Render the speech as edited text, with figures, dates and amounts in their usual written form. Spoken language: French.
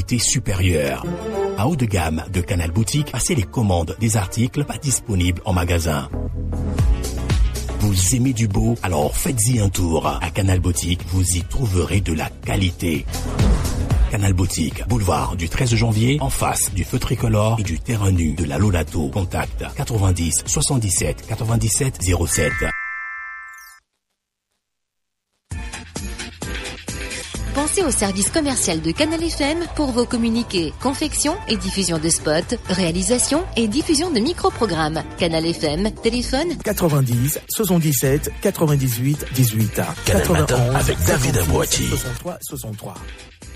qualité supérieure. À haut de gamme de Canal Boutique, passez les commandes des articles pas disponibles en magasin. Vous aimez du beau? Alors faites-y un tour. À Canal Boutique, vous y trouverez de la qualité. Canal Boutique, boulevard du 13 janvier, en face du feu tricolore et du terrain nu de la Lolato. Contact 90 77 97 07. Pensez au service commercial de Canal FM pour vos communiqués, confection et diffusion de spots, réalisation et diffusion de micro-programmes. Canal FM, téléphone 90 77 98 18. Canal Matin avec David Abouati. 63.